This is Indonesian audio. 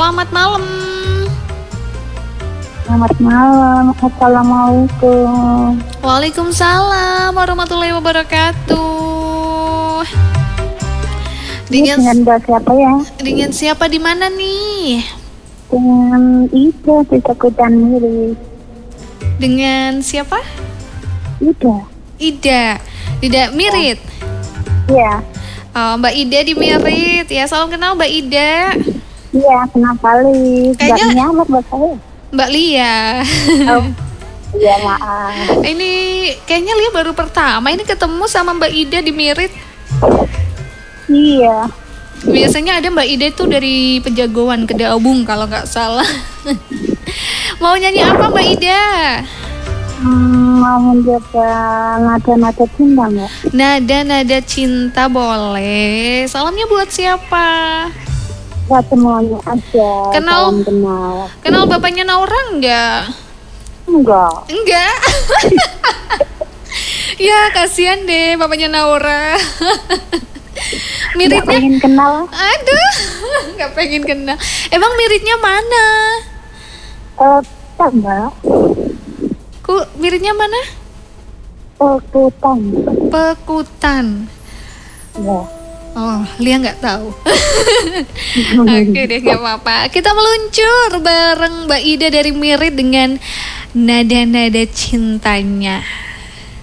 selamat malam. Selamat malam, Assalamualaikum. Waalaikumsalam warahmatullahi wabarakatuh. Dengan siapa ya? Dengan siapa di mana nih? Dengan Ida di Sakutan Miris. Dengan siapa? Ida Mirit. Iya. Oh, Mbak Ida di Mirit ya. Salam kenal Mbak Ida. Iya, kenal kali. Kayaknya Mbak nyamuk buat saya. Mbak Lia. Oh, iya maaf. Ini kayaknya Lia baru pertama ini ketemu sama Mbak Ida di Mirit. Iya. Biasanya ada Mbak Ida itu dari Pejagoan ke Daubung kalau nggak salah. Mau nyanyi apa Mbak Ida? Mau menjaga nada-nada cinta Mbak. Nada-nada cinta boleh. Salamnya buat siapa? Buat semuanya aja. Kenal Kenal bapaknya Naura enggak? Enggak. Ya kasihan deh bapaknya Naura. Miritnya Nggak pengen kenal. Aduh, nggak pengen kenal. Emang miritnya mana? Mbak. Miritnya mana? Pekutan. Ya. Oh, Lia nggak tahu. Oke deh, nggak apa-apa. Kita meluncur bareng Mbak Ida dari Mirit dengan nada-nada cintanya.